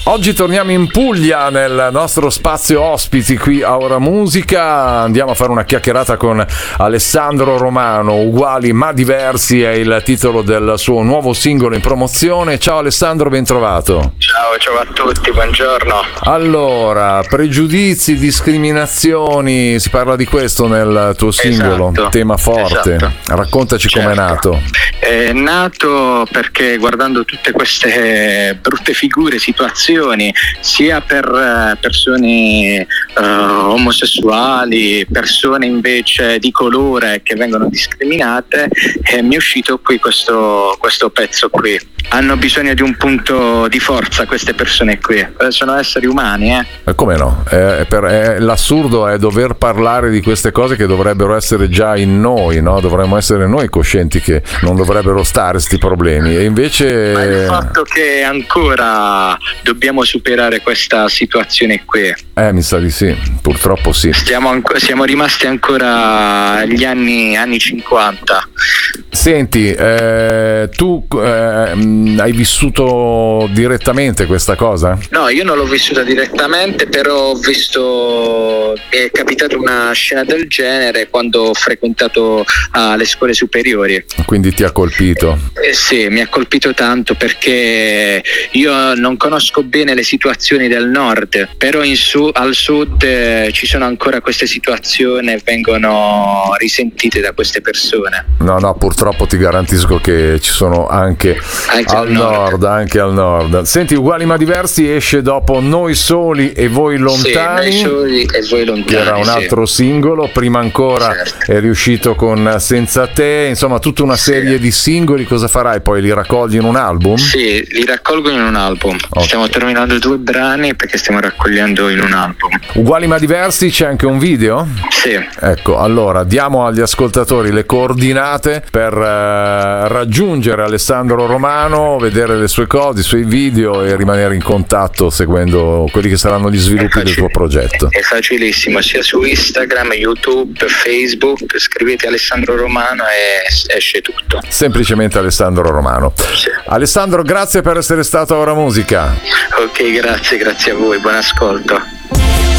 Oggi torniamo in Puglia nel nostro spazio ospiti qui a Ora Musica. Andiamo a fare una chiacchierata con Alessandro Romano. Uguali ma diversi è il titolo del suo nuovo singolo in promozione. Ciao Alessandro, ben trovato. Ciao a tutti, buongiorno. Allora, pregiudizi, discriminazioni, si parla di questo nel tuo singolo, esatto, tema forte. Esatto. Raccontaci com'è nato. È nato perché guardando tutte queste brutte figure, situazioni, sia per persone omosessuali, persone invece di colore che vengono discriminate, mi è uscito qui questo pezzo qui. Hanno bisogno di un punto di forza queste persone qui, sono esseri umani. Come no? L'assurdo è dover parlare di queste cose che dovrebbero essere già in noi, no? Dovremmo essere noi coscienti che non dovrebbero stare sti problemi, e invece... Ma il fatto che ancora dobbiamo superare questa situazione qui. Mi sa di sì, purtroppo sì. Siamo rimasti ancora agli anni 50. Senti, tu hai vissuto direttamente questa cosa? No, io non l'ho vissuta direttamente, però ho visto, è capitata una scena del genere quando ho frequentato le scuole superiori. Quindi ti ha colpito? Sì, mi ha colpito tanto perché io non conosco bene le situazioni del nord, però al sud ci sono ancora queste situazioni e vengono risentite da queste persone. No, purtroppo ti garantisco che ci sono anche al nord, anche al nord. Senti, Uguali ma diversi esce dopo Noi soli e voi lontani. Sì, Noi soli e voi lontani, che era un altro singolo. Prima ancora è riuscito con Senza te, insomma tutta una serie di singoli. Cosa farai poi? Li raccogli in un album? Sì, li raccolgo in un album. Okay. Stiamo terminando 2 brani perché stiamo raccogliendo in un album. Uguali ma diversi, c'è anche un video? Sì. Ecco, allora diamo agli ascoltatori le coordinate per raggiungere Alessandro Romano, vedere le sue cose, i suoi video e rimanere in contatto seguendo quelli che saranno gli sviluppi del tuo progetto. È facilissimo, sia su Instagram, YouTube, Facebook, scrivete Alessandro Romano e esce tutto. Semplicemente Alessandro Romano. Sì. Alessandro, grazie per essere stato a Ora Musica. Ok, grazie a voi, buon ascolto.